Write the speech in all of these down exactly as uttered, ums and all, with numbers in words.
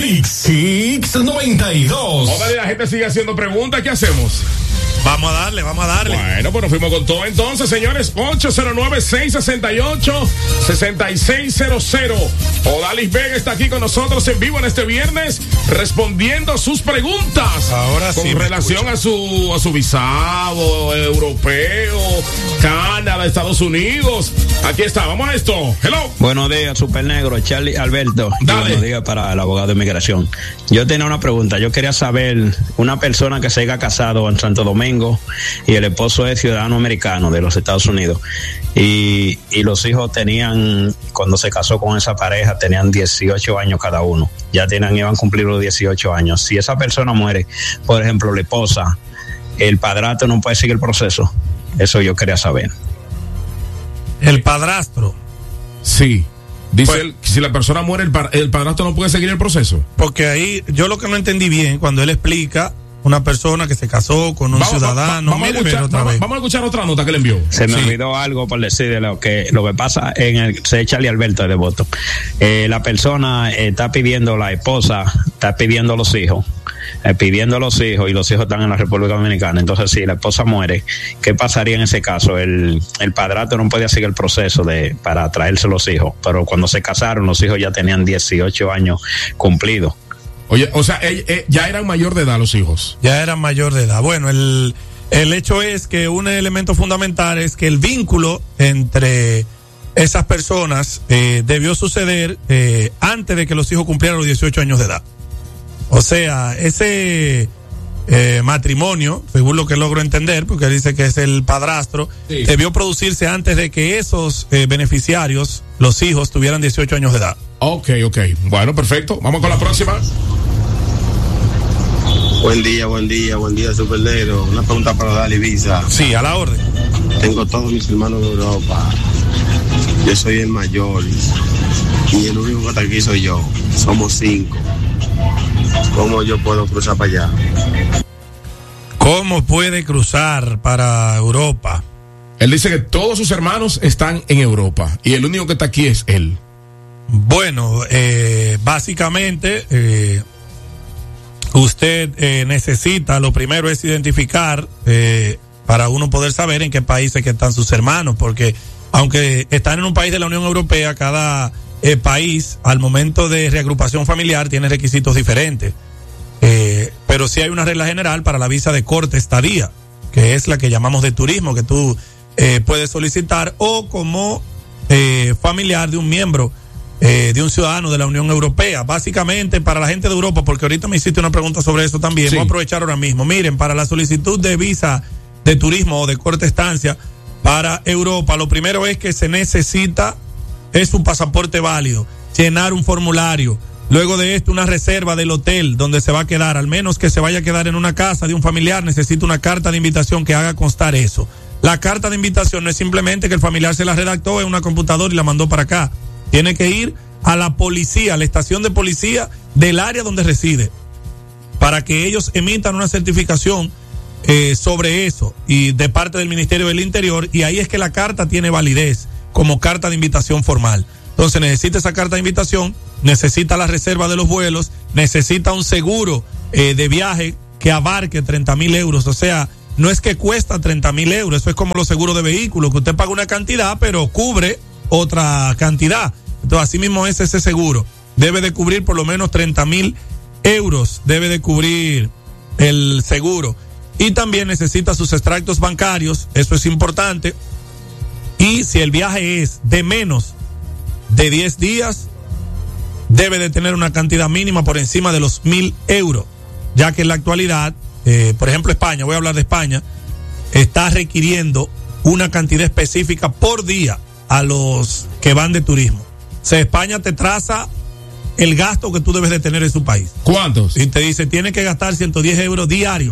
Mix Hits noventa y dos. Ahora la gente sigue haciendo preguntas. ¿Qué hacemos? Vamos a darle, vamos a darle. Bueno, pues nos fuimos con todo entonces, señores. ocho cero nueve, seis seis ocho, seis seis cero cero. Odalis Vega está aquí con nosotros en vivo en este viernes, respondiendo sus preguntas. Ahora con sí. Con relación a su, a su visado europeo, Canadá, Estados Unidos. Aquí está, vamos a esto. Hello. Buenos días, Super Negro, Charlie Alberto. Dale. Buenos días para el abogado de inmigración. Yo tenía una pregunta. Yo quería saber, una persona que se haya casado en Santo Domingo y el esposo es ciudadano americano de los Estados Unidos y, y los hijos tenían, cuando se casó con esa pareja, tenían dieciocho años cada uno. Ya tenían, iban a cumplir los dieciocho años. Si esa persona muere, por ejemplo, la esposa, el padrastro no puede seguir el proceso. Eso yo quería saber. El padrastro. Sí. Dice Pues, él, si la persona muere, el, pa- el padrastro no puede seguir el proceso. Porque ahí, yo lo que no entendí bien, cuando él explica, una persona que se casó con un Vamos, ciudadano. va- vamos, a Mire, escuchar, mire otra vamos, vez. vamos a escuchar otra nota que le envió. Se me Sí. olvidó algo por decir de lo que lo que pasa en el se Charlie Alberto de Devoto. Eh, la persona eh, está pidiendo, la esposa está pidiendo los hijos, eh, pidiendo los hijos y los hijos están en la República Dominicana. Entonces, si la esposa muere, ¿qué pasaría en ese caso? El, el padrastro no podía seguir el proceso de para traerse los hijos, pero cuando se casaron, los hijos ya tenían dieciocho años cumplidos. Oye, o sea, él- él- ya eran mayor de edad los hijos. Ya era mayor de edad. Bueno, el, el hecho es que un elemento fundamental es que el vínculo entre esas personas eh, debió suceder eh, antes de que los hijos cumplieran los dieciocho años de edad. O sea, ese eh, matrimonio, según lo que logro entender, porque dice que es el padrastro, Sí. debió producirse antes de que esos eh, beneficiarios, los hijos, tuvieran dieciocho años de edad. Ok, ok. Bueno, perfecto. Vamos con la próxima. Buen día, buen día, buen día, Super Negro. Una pregunta para Dali Visa. Sí, a la orden. Tengo todos mis hermanos en Europa. Yo soy el mayor y el único que está aquí soy yo. Somos cinco. ¿Cómo yo puedo cruzar para allá? ¿Cómo puede cruzar para Europa? Él dice que todos sus hermanos están en Europa y el único que está aquí es él. Bueno, eh, básicamente, eh, usted eh, necesita, lo primero es identificar, eh, para uno poder saber en qué países que están sus hermanos, porque aunque están en un país de la Unión Europea, cada eh, país al momento de reagrupación familiar tiene requisitos diferentes. Eh, pero sí hay una regla general para la visa de corta estadía, que es la que llamamos de turismo, que tú eh, puedes solicitar o como eh, familiar de un miembro Eh, de un ciudadano de la Unión Europea. Básicamente para la gente de Europa, porque ahorita me hiciste una pregunta sobre eso también, Sí. voy a aprovechar ahora mismo. Miren, para la solicitud de visa de turismo o de corta estancia para Europa, lo primero es que se necesita, es un pasaporte válido, llenar un formulario, luego de esto una reserva del hotel donde se va a quedar, al menos que se vaya a quedar en una casa de un familiar, necesita una carta de invitación que haga constar eso. La carta de invitación no es simplemente que el familiar se la redactó en una computadora y la mandó para acá. Tiene que ir a la policía, a la estación de policía del área donde reside, para que ellos emitan una certificación eh, sobre eso y de parte del Ministerio del Interior, y ahí es que la carta tiene validez como carta de invitación formal. Entonces necesita esa carta de invitación, necesita la reserva de los vuelos, necesita un seguro eh, de viaje que abarque treinta mil euros, o sea, no es que cuesta treinta mil euros, eso es como los seguros de vehículos, que usted paga una cantidad pero cubre otra cantidad. Entonces así mismo es ese seguro, debe de cubrir por lo menos treinta mil euros, debe de cubrir el seguro, y también necesita sus extractos bancarios, eso es importante, y si el viaje es de menos de diez días, debe de tener una cantidad mínima por encima de los mil euros, ya que en la actualidad, eh, por ejemplo España, voy a hablar de España, está requiriendo una cantidad específica por día a los que van de turismo. O sea, España te traza el gasto que tú debes de tener en su país. ¿Cuántos? Y te dice, tienes que gastar ciento diez euros diario.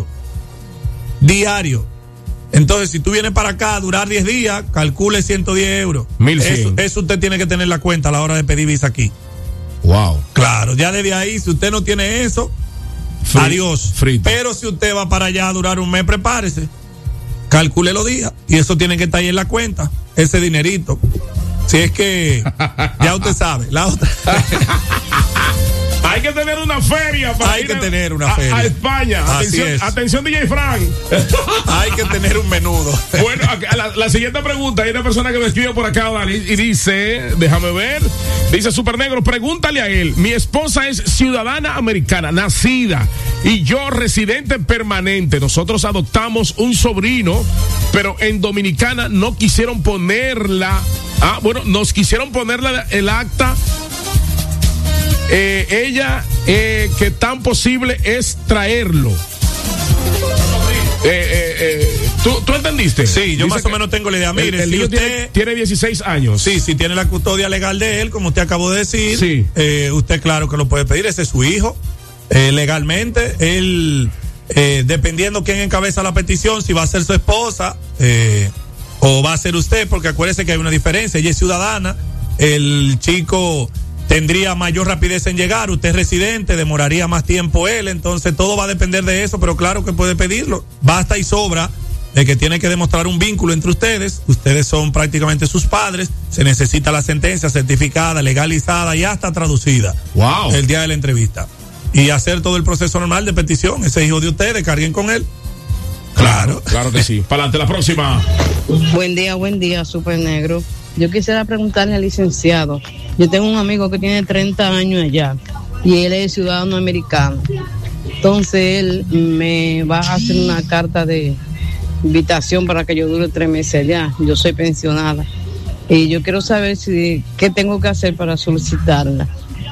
Diario. Entonces, si tú vienes para acá a durar diez días, calcule ciento diez euros. mil cien. Eso, eso usted tiene que tener la cuenta a la hora de pedir visa aquí. Wow. Claro, ya desde ahí, si usted no tiene eso, Fri- adiós. frito. Pero si usted va para allá a durar un mes, prepárese. Calcule los días. Y eso tiene que estar ahí en la cuenta. Ese dinerito. Si es que ya usted sabe. La otra. Ahí Hay que tener una feria para Hay ir que a, tener una a, feria. a España. Así Atención, es. atención, D J Frank. Hay que tener un menudo. Bueno, la, la siguiente pregunta, hay una persona que me escribe por acá, Dani, y dice, déjame ver, dice Super Negro, pregúntale a él, mi esposa es ciudadana americana, nacida, y yo residente permanente. Nosotros adoptamos un sobrino, pero en Dominicana no quisieron ponerla, ah, bueno, nos quisieron ponerla el acta. Eh, ella, eh, que tan posible es traerlo. Eh, eh, eh, ¿tú, ¿Tú entendiste? Sí, yo Dice más o menos tengo la idea. Mire, el, el si niño usted tiene, tiene dieciséis años. Sí, si tiene la custodia legal de él, como usted acabó de decir, sí. eh, usted claro que lo puede pedir, ese es su hijo, eh, legalmente, él, eh, dependiendo quién encabeza la petición, si va a ser su esposa eh, o va a ser usted, porque acuérdese que hay una diferencia, ella es ciudadana, el chico tendría mayor rapidez en llegar, usted es residente, demoraría más tiempo él, entonces todo va a depender de eso, pero claro que puede pedirlo, basta y sobra de que tiene que demostrar un vínculo entre ustedes, ustedes son prácticamente sus padres, se necesita la sentencia certificada, legalizada y hasta traducida. Wow. El día de la entrevista. Y hacer todo el proceso normal de petición, ese hijo de ustedes, carguen con él. Claro. Claro que sí. Para adelante, la próxima. Buen día, buen día, Super Negro. Yo quisiera preguntarle al licenciado, yo tengo un amigo que tiene treinta años allá y él es ciudadano americano. Entonces él me va a hacer una carta de invitación para que yo dure tres meses allá. Yo soy pensionada y yo quiero saber si qué tengo que hacer para solicitarla.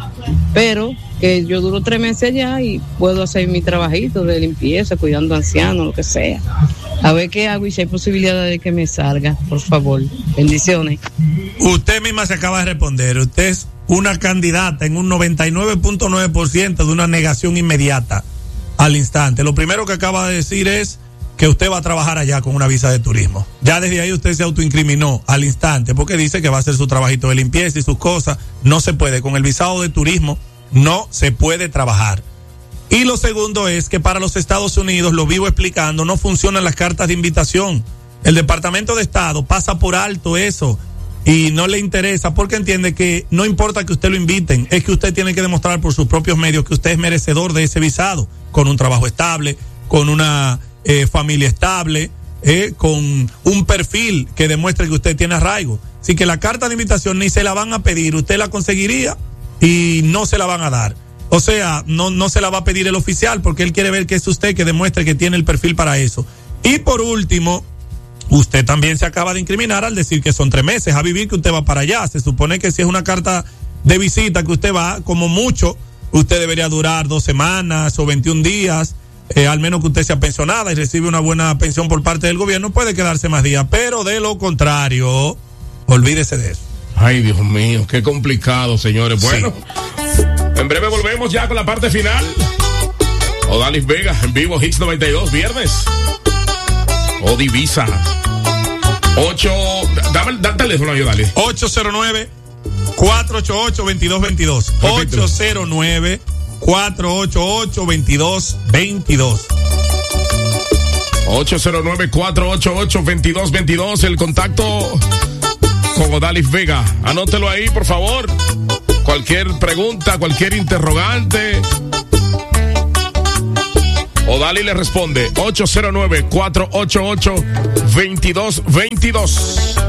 Pero que yo duro tres meses allá y puedo hacer mi trabajito de limpieza, cuidando ancianos, lo que sea. A ver qué hago y si hay posibilidad de que me salga, por favor. Bendiciones. Usted misma se acaba de responder. Usted es una candidata en un noventa y nueve punto nueve por ciento de una negación inmediata al instante. Lo primero que acaba de decir es que usted va a trabajar allá con una visa de turismo. Ya desde ahí usted se autoincriminó al instante porque dice que va a hacer su trabajito de limpieza y sus cosas. No se puede. Con el visado de turismo no se puede trabajar. Y lo segundo es que para los Estados Unidos, lo vivo explicando, no funcionan las cartas de invitación. El Departamento de Estado pasa por alto eso y no le interesa porque entiende que no importa que usted lo inviten, es que usted tiene que demostrar por sus propios medios que usted es merecedor de ese visado, con un trabajo estable, con una eh, familia estable, eh, con un perfil que demuestre que usted tiene arraigo. Así que la carta de invitación ni se la van a pedir, usted la conseguiría y no se la van a dar. O sea, no, no se la va a pedir el oficial porque él quiere ver que es usted que demuestre que tiene el perfil para eso. Y por último, usted también se acaba de incriminar al decir que son tres meses a vivir que usted va para allá. Se supone que si es una carta de visita que usted va, como mucho, usted debería durar dos semanas o veintiún días, eh, al menos que usted sea pensionada y recibe una buena pensión por parte del gobierno, puede quedarse más días. Pero de lo contrario, olvídese de eso. Ay, Dios mío, qué complicado, señores. Bueno, sí. En breve volvemos ya con la parte final. Odalis Vega, en vivo, Hits noventa y dos, viernes. O Divisa. ocho, dame, dame el teléfono ahí, Odalis. ocho cero nueve, cuatro ocho ocho, dos dos dos dos. ocho cero nueve, cuatro ocho ocho, dos dos dos dos. ocho cero nueve, cuatro ocho ocho, dos dos dos dos. El contacto con Odalis Vega. Anótelo ahí, por favor. Cualquier pregunta, cualquier interrogante, Odalis le responde. ocho cero nueve, cuatro ocho ocho, dos dos dos dos.